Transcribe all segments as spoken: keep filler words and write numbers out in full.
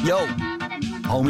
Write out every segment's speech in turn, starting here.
Yo, homie.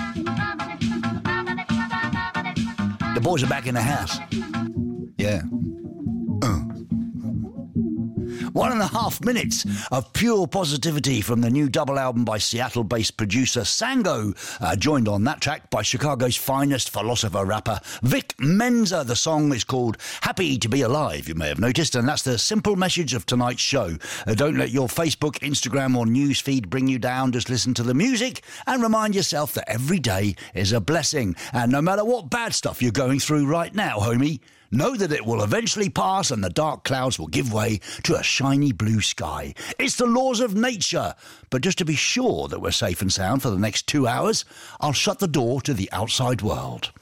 The boys are back in the house. Yeah. Uh. One and a half minutes of pure positivity from the new double album by Seattle-based producer Sango, uh, joined on that track by Chicago's finest philosopher rapper Vic Mensa. The song is called Happy to Be Alive, you may have noticed, and that's the simple message of tonight's show. Uh, don't let your Facebook, Instagram or news feed bring you down. Just listen to the music and remind yourself that every day is a blessing. And no matter what bad stuff you're going through right now, homie, know that it will eventually pass and the dark clouds will give way to a shiny blue sky. It's the laws of nature. But just to be sure that we're safe and sound for the next two hours, I'll shut the door to the outside world.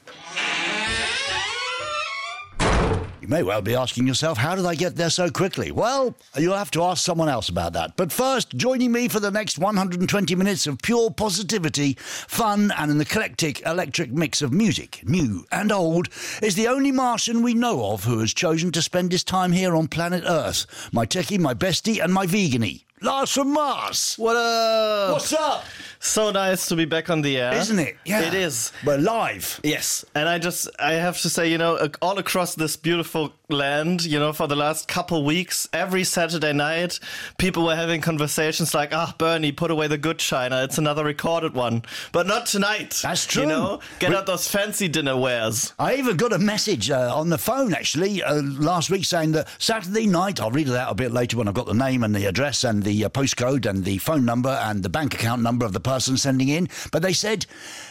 You may well be asking yourself, how did I get there so quickly? Well, you'll have to ask someone else about that. But first, joining me for the next one hundred twenty minutes of pure positivity, fun, and an eclectic electric mix of music, new and old, is the only Martian we know of who has chosen to spend his time here on planet Earth. My techie, my bestie, and my veganie. Lars from Mars. What up? What's up? So nice to be back on the air. Isn't it? Yeah. It is. We're live. Yes. And I just, I have to say, you know, all across this beautiful land, you know, for the last couple weeks, every Saturday night, people were having conversations like, ah, Bernie, put away the good china. It's another recorded one. But not tonight. That's true. You know, get we- out those fancy dinner wares. I even got a message uh, on the phone, actually, uh, last week saying that Saturday night, I'll read it out a bit later when I've got the name and the address and the uh, postcode and the phone number and the bank account number of the person sending in. But they said,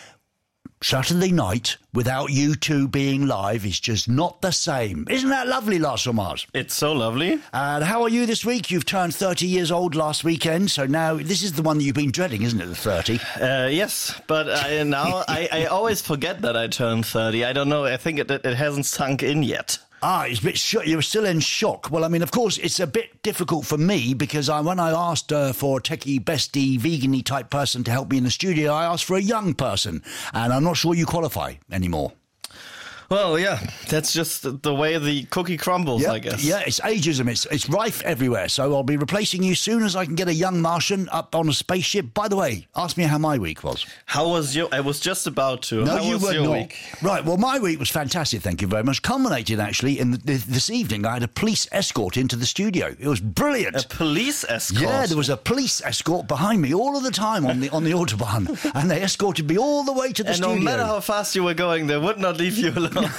Saturday night without you two being live is just not the same. Isn't that lovely, Lars from Mars? It's so lovely. And how are you this week? You've turned thirty years old last weekend, so now this is the one that you've been dreading, isn't it, the thirty? Uh, yes, but I, now I, I always forget that I turned thirty. I don't know. I think it, it hasn't sunk in yet. Ah, it's a bit sh- you're still in shock. Well, I mean, of course, it's a bit difficult for me because I, when I asked uh, for a techie, bestie, vegan-y type person to help me in the studio, I asked for a young person, and I'm not sure you qualify anymore. Well, yeah, that's just the way the cookie crumbles, Yeah, I guess. yeah, it's ageism. It's it's rife everywhere. So I'll be replacing you soon as I can get a young Martian up on a spaceship. By the way, ask me how my week was. How was your... I was just about to. No, how you was were your not. week? Right, well, my week was fantastic, thank you very much. Culminated, actually, in the, the, this evening, I had a police escort into the studio. It was brilliant. A police escort? Yeah, there was a police escort behind me all of the time on the on the Autobahn, and they escorted me all the way to the and studio. no matter how fast you were going, they would not leave you alone.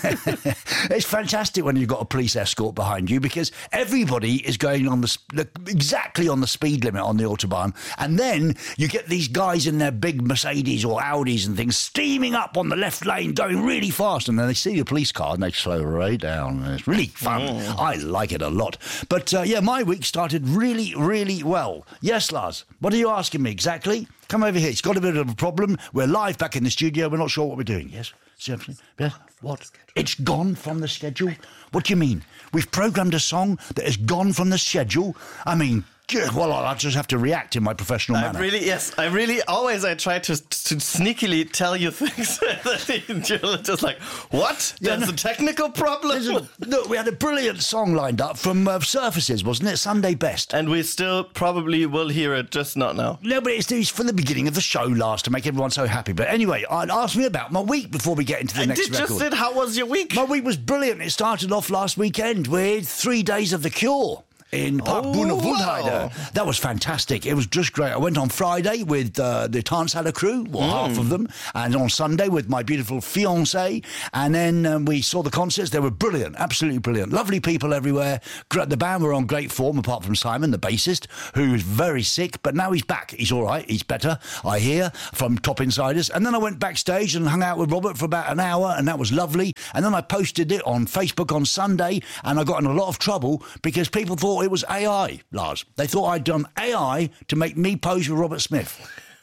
It's fantastic when you've got a police escort behind you because everybody is going on the sp- exactly on the speed limit on the Autobahn, and then you get these guys in their big Mercedes or Audis and things steaming up on the left lane, going really fast, and then they see the police car and they slow right down. And it's really fun. Oh. I like it a lot. But uh, yeah, my week started really, really well. Yes, Lars, what are you asking me exactly? Come over here. It's got a bit of a problem. We're live back in the studio. We're not sure what we're doing. Yes? Seriously? Yes? What? It's gone from the schedule? What do you mean? We've programmed a song that has gone from the schedule? I mean, well, I'll just have to react in my professional manner. I really, yes, I really always I try to to sneakily tell you things that you're just like, what? Yeah, There's no. a technical problem? Listen, look, we had a brilliant song lined up from uh, Surfaces, wasn't it? Sunday Best. And we still probably will hear it, just not now. No, but it's, it's from the beginning of the show, Lars, to make everyone so happy. But anyway, I'd ask me about my week before we get into the I next did record. just said, how was your week? My week was brilliant. It started off last weekend with three days of The Cure in Park Oh, Boonewaldheide. wow. That was fantastic. It was just great. I went on Friday with uh, the Tanzhaler crew, well, Mm. half of them, and on Sunday with my beautiful fiancée. And then um, we saw the concerts. They were brilliant, absolutely brilliant. Lovely people everywhere. Gr- The band were on great form, apart from Simon, the bassist, who was very sick, but now he's back. He's all right. He's better, I hear, from Top Insiders. And then I went backstage and hung out with Robert for about an hour, and that was lovely. And then I posted it on Facebook on Sunday, and I got in a lot of trouble because people thought it was A I, Lars. They thought I'd done A I to make me pose with Robert Smith.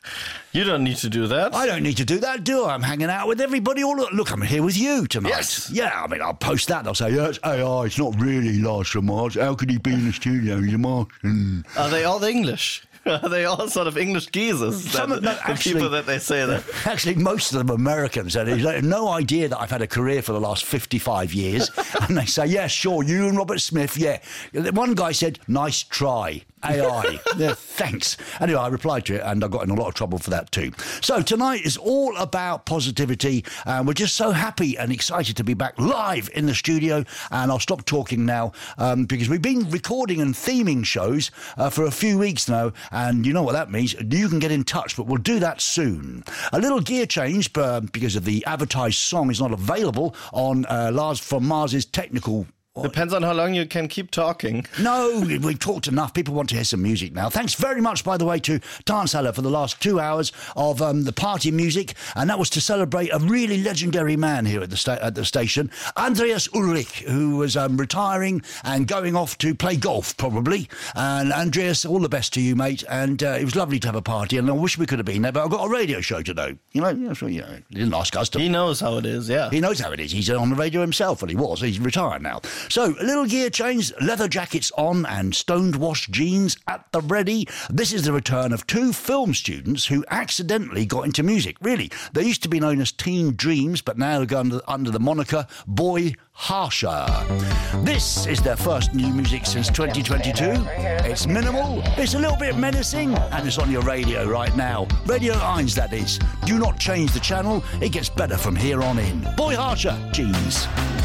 You don't need to do that. I don't need to do that, do I? I'm hanging out with everybody. All look, I'm here with you tonight. Yes. Yeah, I mean, I'll post that. They'll say, yeah, it's A I. It's not really Lars from Mars. How could he be in the studio? He's a Martian. Are they all English? Are they all sort of English geezers? Some that, of- no, the actually- people that they say that. Actually, most of them Americans. And they have no idea that I've had a career for the last fifty-five years. And they say, yeah, sure, you and Robert Smith, yeah. One guy said, nice try. A I. Yeah, thanks. Anyway, I replied to it and I got in a lot of trouble for that too. So tonight is all about positivity, and we're just so happy and excited to be back live in the studio. And I'll stop talking now um, because we've been recording and theming shows uh, for a few weeks now, and you know what that means. You can get in touch, but we'll do that soon. A little gear change uh, because of the advertised song is not available on uh, Lars from Mars's technical. Depends on how long you can keep talking. No, we've talked enough. People want to hear some music now. Thanks very much, by the way, to Dance Haller for the last two hours of um, the party music. And that was to celebrate a really legendary man here at the sta- at the station, Andreas Ulrich, who was um, retiring and going off to play golf, probably. And Andreas, all the best to you, mate. And uh, it was lovely to have a party. And I wish we could have been there, but I've got a radio show to do. You know, yeah, so, you know, he didn't ask us to. He knows how it is, yeah. He knows how it is. He's on the radio himself, well, he was. He's retired now. So, a little gear change, leather jackets on and stoned-washed jeans at the ready. This is the return of two film students who accidentally got into music. Really, they used to be known as Teen Dreams, but now they go under, under the moniker Boy Harsher. This is their first new music since twenty twenty-two. It's minimal, it's a little bit menacing, and it's on your radio right now. Radio Eins, that is. Do not change the channel, it gets better from here on in. Boy Harsher, jeans.